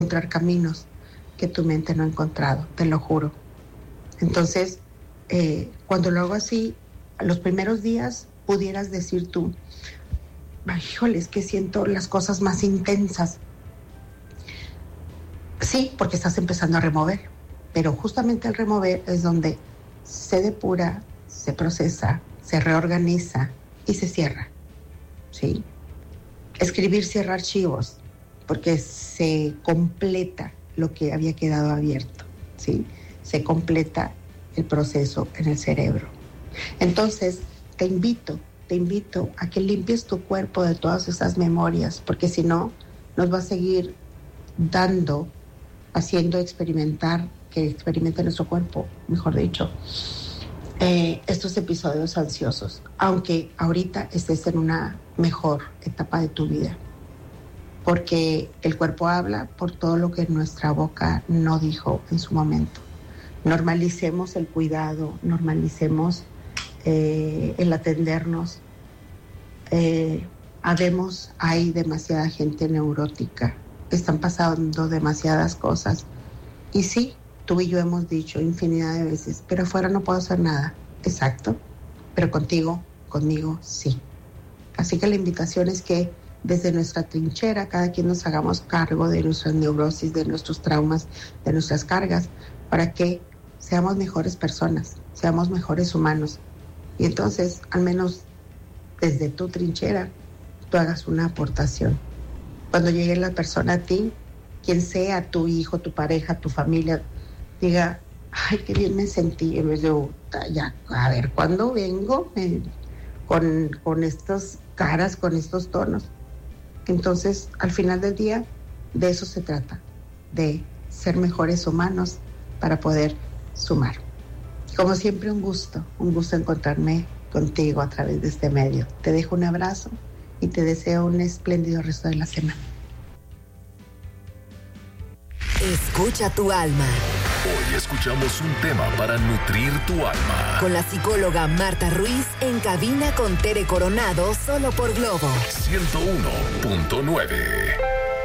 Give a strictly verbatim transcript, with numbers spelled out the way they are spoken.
encontrar caminos que tu mente no ha encontrado, te lo juro. Entonces, eh, cuando lo hago así, a los primeros días pudieras decir tú, ay, híjole, es que siento las cosas más intensas. Sí, porque estás empezando a remover, pero justamente al remover es donde se depura, se procesa, se reorganiza y se cierra, ¿sí? Escribir cierra archivos, porque se completa lo que había quedado abierto, ¿sí? Se completa el proceso en el cerebro. Entonces, te invito, te invito a que limpies tu cuerpo de todas esas memorias, porque si no, nos va a seguir dando, haciendo experimentar, que experimente nuestro cuerpo, mejor dicho, eh, estos episodios ansiosos, aunque ahorita estés en una mejor etapa de tu vida. Porque el cuerpo habla por todo lo que nuestra boca no dijo en su momento. Normalicemos el cuidado, normalicemos eh, el atendernos. Eh, habemos, hay demasiada gente neurótica, están pasando demasiadas cosas. Y sí, tú y yo hemos dicho infinidad de veces, pero afuera no puedo hacer nada. Exacto, pero contigo, conmigo, sí. Así que la invitación es que desde nuestra trinchera, cada quien nos hagamos cargo de nuestras neurosis, de nuestros traumas, de nuestras cargas, para que seamos mejores personas, seamos mejores humanos. Y entonces, al menos desde tu trinchera, tú hagas una aportación. Cuando llegue la persona a ti, quien sea, tu hijo, tu pareja, tu familia, diga, ay, qué bien me sentí. En vez de, ya, a ver, ¿cuándo vengo eh, con, con estas caras, con estos tonos? Entonces, al final del día, de eso se trata, de ser mejores humanos para poder sumar. Como siempre, un gusto, un gusto encontrarme contigo a través de este medio. Te dejo un abrazo y te deseo un espléndido resto de la semana. Escucha tu alma. Hoy escuchamos un tema para nutrir tu alma. Con la psicóloga Marta Ruiz en cabina con Tere Coronado, solo por Globo ciento uno punto nueve.